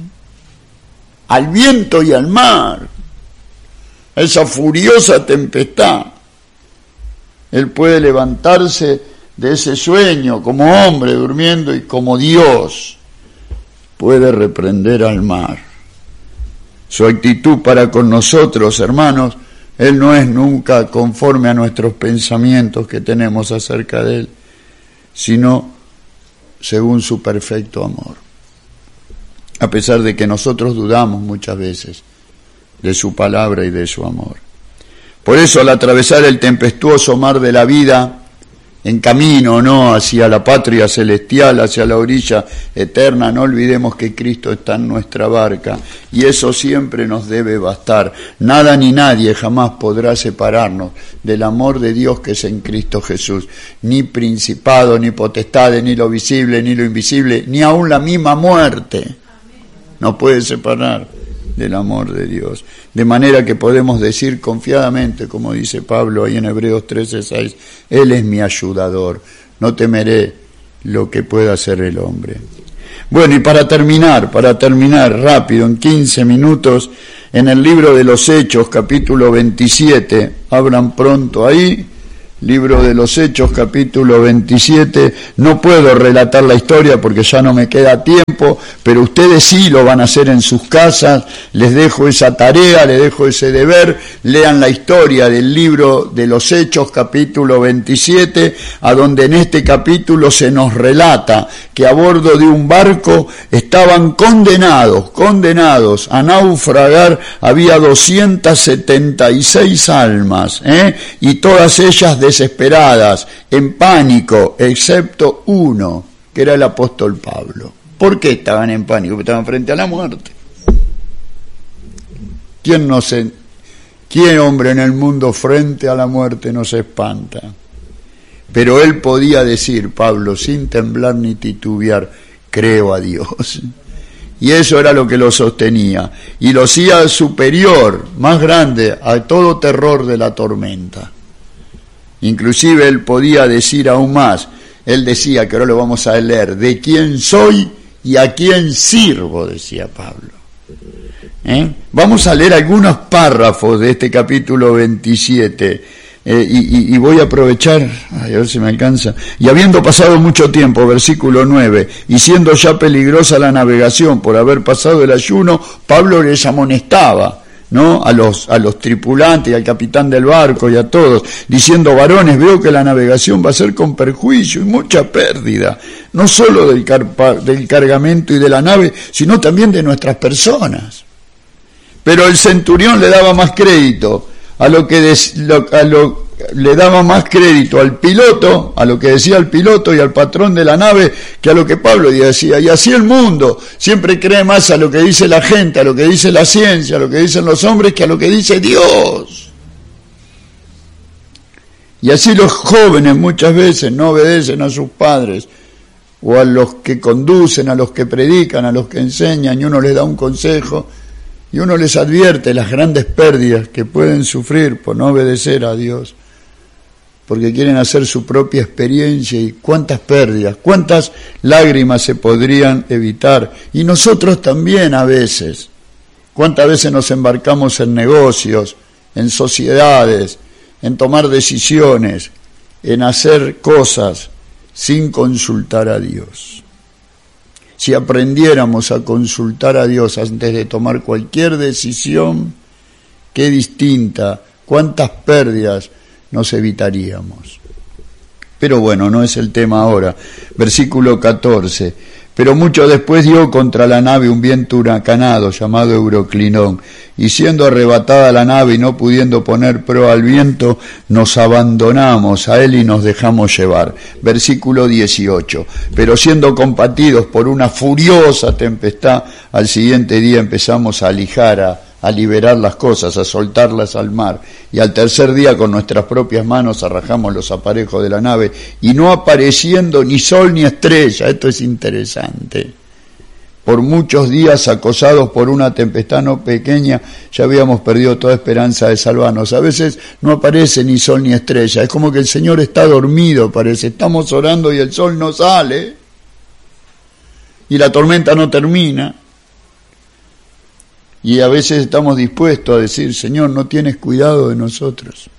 Al viento y al mar, a esa furiosa tempestad. Él puede levantarse de ese sueño como hombre durmiendo y como Dios puede reprender al mar. Su actitud para con nosotros, hermanos, Él no es nunca conforme a nuestros pensamientos que tenemos acerca de Él, sino según su perfecto amor. A pesar de que nosotros dudamos muchas veces de su palabra y de su amor. Por eso, al atravesar el tempestuoso mar de la vida, en camino, ¿no?, hacia la patria celestial, hacia la orilla eterna, no olvidemos que Cristo está en nuestra barca, y eso siempre nos debe bastar. Nada ni nadie jamás podrá separarnos del amor de Dios que es en Cristo Jesús. Ni principado, ni potestades, ni lo visible, ni lo invisible, ni aun la misma muerte nos puede separar del amor de Dios. De manera que podemos decir confiadamente, como dice Pablo ahí en Hebreos 13:6, Él es mi ayudador, no temeré lo que pueda hacer el hombre. Bueno, y para terminar rápido, en 15 minutos, en el libro de los Hechos, capítulo 27, abran pronto ahí, libro de los Hechos, capítulo 27, no puedo relatar la historia porque ya no me queda tiempo, pero ustedes sí lo van a hacer en sus casas, les dejo esa tarea, les dejo ese deber, lean la historia del libro de los Hechos, capítulo 27, a donde en este capítulo se nos relata que a bordo de un barco estaban condenados a naufragar, había 276 almas, y todas ellas desesperadas, en pánico, excepto uno, que era el apóstol Pablo. ¿Por qué estaban en pánico? Porque estaban frente a la muerte. ¿Quién hombre en el mundo frente a la muerte no se espanta? Pero él podía decir, Pablo, sin temblar ni titubear, creo a Dios. Y eso era lo que lo sostenía. Y lo hacía superior, más grande, a todo terror de la tormenta. Inclusive él podía decir aún más, él decía, que ahora lo vamos a leer, de quién soy y a quién sirvo, decía Pablo. Vamos a leer algunos párrafos de este capítulo 27, y voy a aprovechar, a ver si me alcanza. Y habiendo pasado mucho tiempo, versículo 9, y siendo ya peligrosa la navegación por haber pasado el ayuno, Pablo les amonestaba, ¿no?, a los tripulantes y al capitán del barco y a todos, diciendo, varones, veo que la navegación va a ser con perjuicio y mucha pérdida, no solo del cargamento y de la nave, sino también de nuestras personas. Pero el centurión le daba más crédito le daba más crédito al piloto, a lo que decía el piloto y al patrón de la nave, que a lo que Pablo decía. Y así el mundo siempre cree más a lo que dice la gente, a lo que dice la ciencia, a lo que dicen los hombres, que a lo que dice Dios. Y así los jóvenes muchas veces no obedecen a sus padres, o a los que conducen, a los que predican, a los que enseñan, y uno les da un consejo, y uno les advierte las grandes pérdidas que pueden sufrir por no obedecer a Dios, porque quieren hacer su propia experiencia, y cuántas pérdidas, cuántas lágrimas se podrían evitar. Y nosotros también a veces, cuántas veces nos embarcamos en negocios, en sociedades, en tomar decisiones, en hacer cosas sin consultar a Dios. Si aprendiéramos a consultar a Dios antes de tomar cualquier decisión, qué distinta, cuántas pérdidas nos evitaríamos. Pero bueno, no es el tema ahora. Versículo 14. Pero mucho después dio contra la nave un viento huracanado llamado Euroclinón, y siendo arrebatada la nave y no pudiendo poner proa al viento, nos abandonamos a él y nos dejamos llevar. Versículo 18. Pero siendo combatidos por una furiosa tempestad, al siguiente día empezamos a alijar, a liberar las cosas, a soltarlas al mar, y al tercer día con nuestras propias manos arrajamos los aparejos de la nave, y no apareciendo ni sol ni estrella, esto es interesante, por muchos días acosados por una tempestad no pequeña, ya habíamos perdido toda esperanza de salvarnos. A veces no aparece ni sol ni estrella, es como que el Señor está dormido, parece, estamos orando y el sol no sale, y la tormenta no termina. Y a veces estamos dispuestos a decir, Señor, no tienes cuidado de nosotros.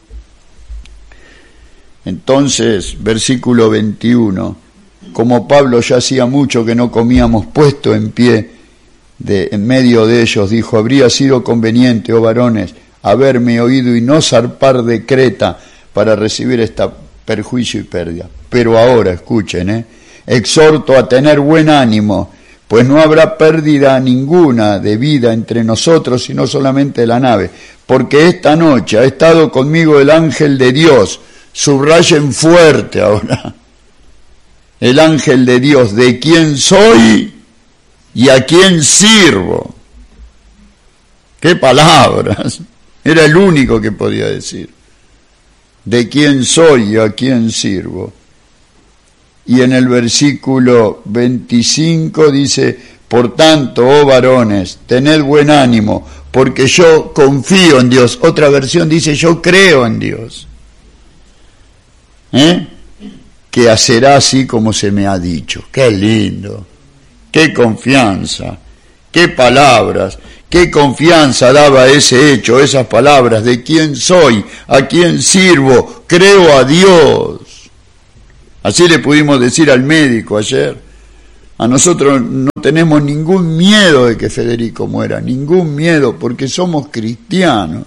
Entonces, versículo 21, como Pablo ya hacía mucho que no comíamos puesto en pie en medio de ellos, dijo, habría sido conveniente, oh varones, haberme oído y no zarpar de Creta para recibir esta perjuicio y pérdida. Pero ahora, escuchen, exhorto a tener buen ánimo, pues no habrá pérdida ninguna de vida entre nosotros, sino solamente la nave, porque esta noche ha estado conmigo el ángel de Dios. Subrayen fuerte ahora, el ángel de Dios, de quién soy y a quién sirvo. ¡Qué palabras! Era el único que podía decir. De quién soy y a quién sirvo. Y en el versículo 25 dice, Por tanto, oh varones, tened buen ánimo, porque yo confío en Dios. Otra versión dice, yo creo en Dios. Que hacerá así como se me ha dicho. ¡Qué lindo! ¡Qué confianza! ¡Qué palabras! ¡Qué confianza daba ese hecho, esas palabras de quién soy, a quién sirvo! ¡Creo a Dios! Así le pudimos decir al médico ayer. A nosotros no tenemos ningún miedo de que Federico muera, ningún miedo, porque somos cristianos.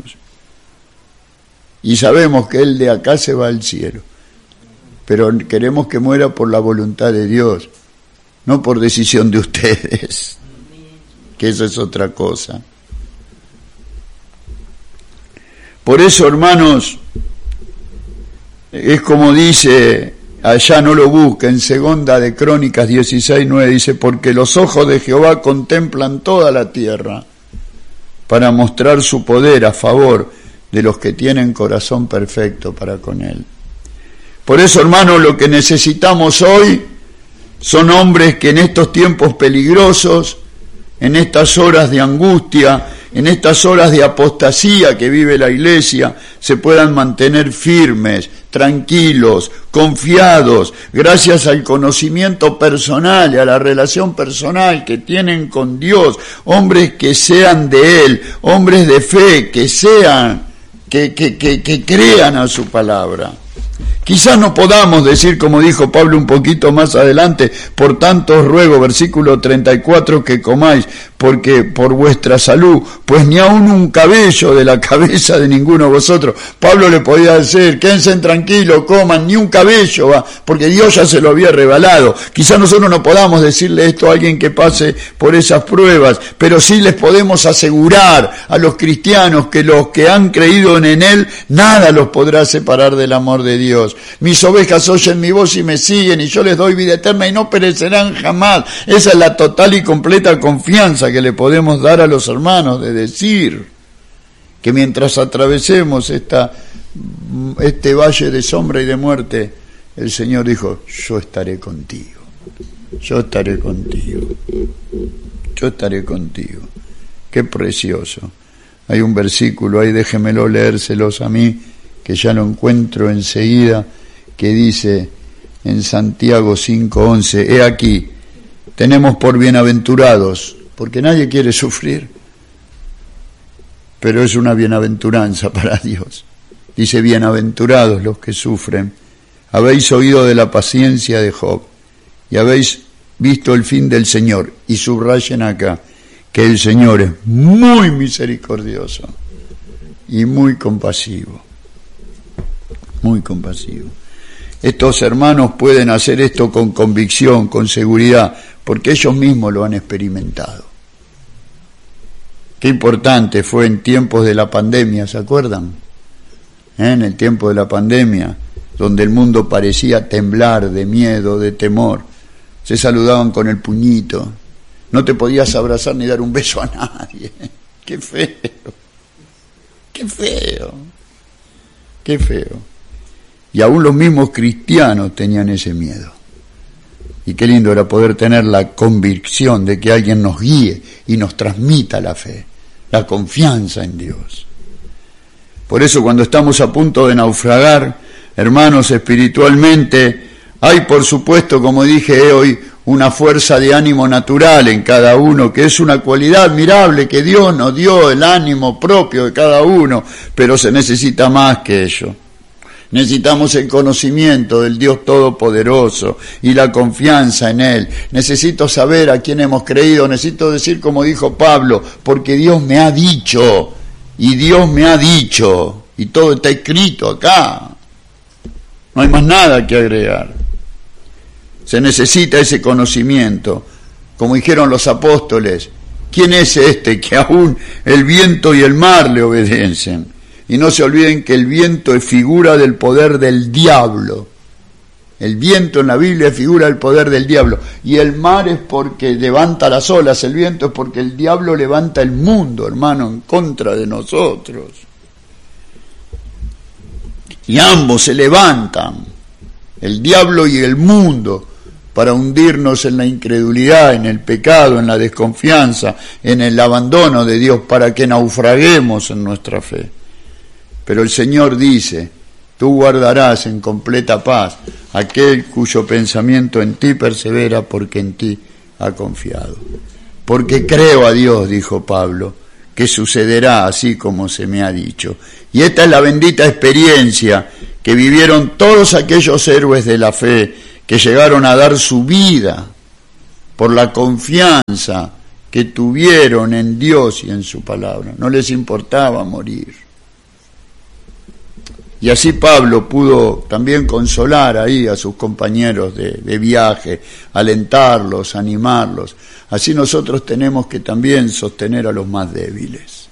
Y sabemos que él de acá se va al cielo. Pero queremos que muera por la voluntad de Dios, no por decisión de ustedes, que eso es otra cosa. Por eso, hermanos, es como dice, allá no lo busquen, segunda de Crónicas 16:9, dice, porque los ojos de Jehová contemplan toda la tierra para mostrar su poder a favor de los que tienen corazón perfecto para con él. Por eso, hermanos, lo que necesitamos hoy son hombres que en estos tiempos peligrosos, en estas horas de angustia, en estas horas de apostasía que vive la Iglesia, se puedan mantener firmes, tranquilos, confiados, gracias al conocimiento personal y a la relación personal que tienen con Dios, hombres que sean de Él, hombres de fe, que sean, que crean a su palabra. Quizás no podamos decir, como dijo Pablo un poquito más adelante, por tanto os ruego, versículo 34, que comáis, porque por vuestra salud, pues ni aun un cabello de la cabeza de ninguno de vosotros. Pablo le podía decir, quédense tranquilos, coman, ni un cabello, va, porque Dios ya se lo había revelado. Quizás nosotros no podamos decirle esto a alguien que pase por esas pruebas, pero sí les podemos asegurar a los cristianos que los que han creído en Él, nada los podrá separar del amor de Dios. Mis ovejas oyen mi voz y me siguen, y yo les doy vida eterna y no perecerán jamás. Esa es la total y completa confianza que le podemos dar a los hermanos, de decir que mientras atravesemos este valle de sombra y de muerte, el Señor dijo, yo estaré contigo, yo estaré contigo, yo estaré contigo. Qué precioso. Hay un versículo ahí, déjemelo leérselos a mí, que ya lo encuentro enseguida, que dice en Santiago 5:11, he aquí, tenemos por bienaventurados, porque nadie quiere sufrir, pero es una bienaventuranza para Dios. Dice, bienaventurados los que sufren, habéis oído de la paciencia de Job, y habéis visto el fin del Señor, y subrayen acá, que el Señor es muy misericordioso y muy compasivo. Muy compasivo. Estos hermanos pueden hacer esto con convicción, con seguridad, porque ellos mismos lo han experimentado. Qué importante fue en tiempos de la pandemia, ¿se acuerdan? En el tiempo de la pandemia, donde el mundo parecía temblar de miedo, de temor. Se saludaban con el puñito. No te podías abrazar ni dar un beso a nadie. Qué feo. Qué feo. Qué feo. Y aún los mismos cristianos tenían ese miedo. Y qué lindo era poder tener la convicción de que alguien nos guíe y nos transmita la fe, la confianza en Dios. Por eso cuando estamos a punto de naufragar, hermanos, espiritualmente, hay por supuesto, como dije hoy, una fuerza de ánimo natural en cada uno, que es una cualidad admirable que Dios nos dio, el ánimo propio de cada uno, pero se necesita más que ello. Necesitamos el conocimiento del Dios Todopoderoso y la confianza en Él. Necesito saber a quién hemos creído, necesito decir como dijo Pablo, porque Dios me ha dicho, y Dios me ha dicho, y todo está escrito acá. No hay más nada que agregar. Se necesita ese conocimiento. Como dijeron los apóstoles, ¿quién es este que aún el viento y el mar le obedecen? Y no se olviden que el viento es figura del poder del diablo. El viento en la Biblia es figura del poder del diablo. Y el mar es porque levanta las olas. El viento es porque el diablo levanta el mundo, hermano, en contra de nosotros. Y ambos se levantan, el diablo y el mundo, para hundirnos en la incredulidad, en el pecado, en la desconfianza, en el abandono de Dios, para que naufraguemos en nuestra fe. Pero el Señor dice: tú guardarás en completa paz aquel cuyo pensamiento en ti persevera, porque en ti ha confiado. Porque creo a Dios, dijo Pablo, que sucederá así como se me ha dicho. Y esta es la bendita experiencia que vivieron todos aquellos héroes de la fe que llegaron a dar su vida por la confianza que tuvieron en Dios y en su palabra. No les importaba morir. Y así Pablo pudo también consolar ahí a sus compañeros de viaje, alentarlos, animarlos. Así nosotros tenemos que también sostener a los más débiles.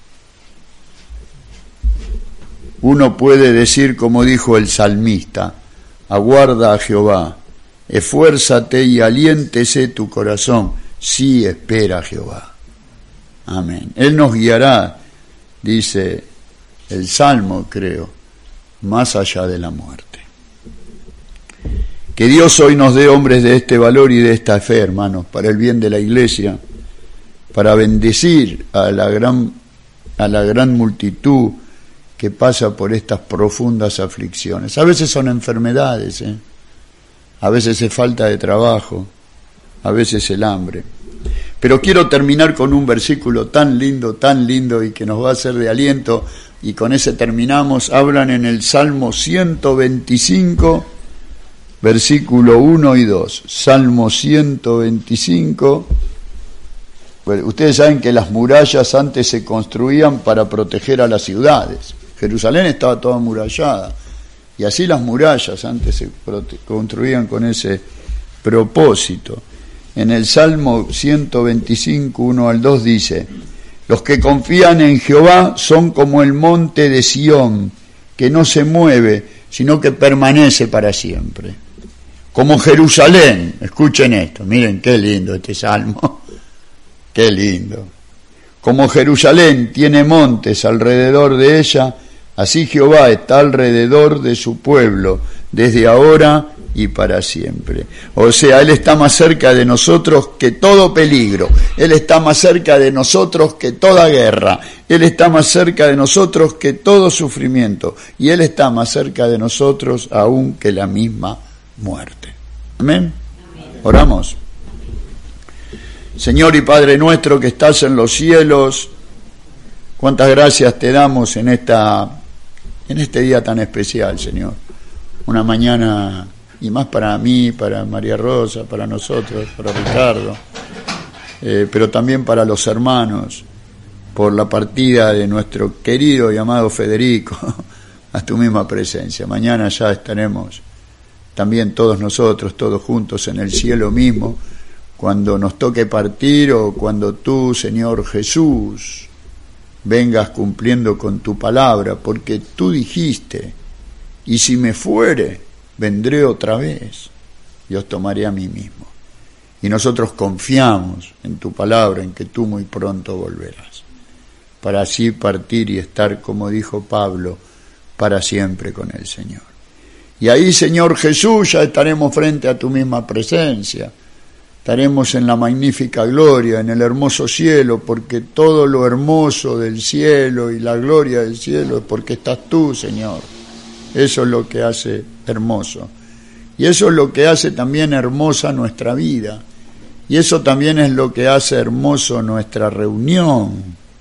Uno puede decir, como dijo el salmista: aguarda a Jehová, esfuérzate y aliéntese tu corazón, sí espera a Jehová. Amén. Él nos guiará, dice el Salmo, creo, más allá de la muerte. Que Dios hoy nos dé hombres de este valor y de esta fe, hermanos, para el bien de la Iglesia, para bendecir a la gran multitud que pasa por estas profundas aflicciones. A veces son enfermedades, a veces es falta de trabajo, a veces el hambre. Pero quiero terminar con un versículo tan lindo y que nos va a ser de aliento, y con ese terminamos. Hablan en el Salmo 125, versículo 1 y 2. Salmo 125. Ustedes saben que las murallas antes se construían para proteger a las ciudades. Jerusalén estaba toda amurallada, y así las murallas antes se construían con ese propósito. En el Salmo 125, 1 al 2 dice: los que confían en Jehová son como el monte de Sión, que no se mueve, sino que permanece para siempre. Como Jerusalén, escuchen esto, miren qué lindo este salmo, qué lindo. Como Jerusalén tiene montes alrededor de ella, así Jehová está alrededor de su pueblo, desde ahora y para siempre. O sea, Él está más cerca de nosotros que todo peligro, Él está más cerca de nosotros que toda guerra, Él está más cerca de nosotros que todo sufrimiento, y Él está más cerca de nosotros aún que la misma muerte. Amén. Oramos. Señor y Padre nuestro que estás en los cielos, cuántas gracias te damos en este día tan especial, Señor. Una mañana, y más para mí, para María Rosa, para nosotros, para Ricardo, pero también para los hermanos, por la partida de nuestro querido y amado Federico, a tu misma presencia. Mañana ya estaremos también todos nosotros, todos juntos en el cielo mismo, cuando nos toque partir, o cuando tú, Señor Jesús, vengas cumpliendo con tu palabra, porque tú dijiste: y si me fuere, vendré otra vez y os tomaré a mí mismo. Y nosotros confiamos en tu palabra, en que tú muy pronto volverás, para así partir y estar, como dijo Pablo, para siempre con el Señor. Y ahí, Señor Jesús, ya estaremos frente a tu misma presencia. Estaremos en la magnífica gloria, en el hermoso cielo, porque todo lo hermoso del cielo y la gloria del cielo es porque estás tú, Señor. Eso es lo que hace hermoso. Y eso es lo que hace también hermosa nuestra vida. Y eso también es lo que hace hermoso nuestra reunión,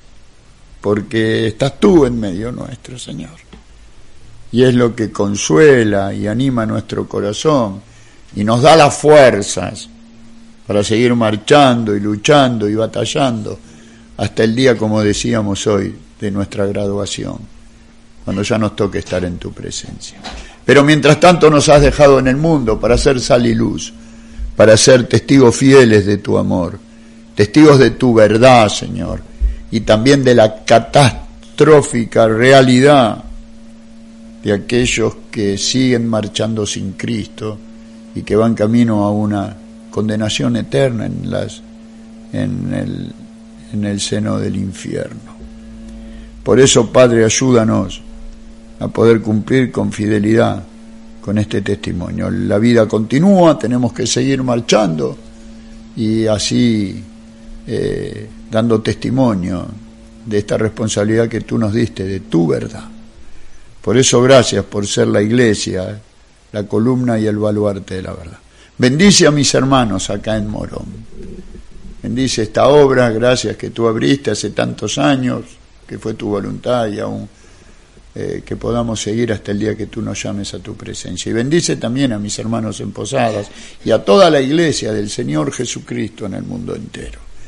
porque estás tú en medio nuestro, Señor. Y es lo que consuela y anima nuestro corazón y nos da las fuerzas para seguir marchando y luchando y batallando hasta el día, como decíamos hoy, de nuestra graduación, cuando ya nos toque estar en tu presencia. Pero mientras tanto nos has dejado en el mundo para ser sal y luz, para ser testigos fieles de tu amor, testigos de tu verdad, Señor, y también de la catastrófica realidad de aquellos que siguen marchando sin Cristo y que van camino a una condenación eterna en el seno del infierno. Por eso, Padre, ayúdanos a poder cumplir con fidelidad con este testimonio. La vida continúa, tenemos que seguir marchando y así dando testimonio de esta responsabilidad que tú nos diste, de tu verdad. Por eso gracias por ser la iglesia, la columna y el baluarte de la verdad. Bendice a mis hermanos acá en Morón. Bendice esta obra, gracias que tú abriste hace tantos años, que fue tu voluntad y aún que podamos seguir hasta el día que tú nos llames a tu presencia. Y bendice también a mis hermanos en Posadas y a toda la iglesia del Señor Jesucristo en el mundo entero.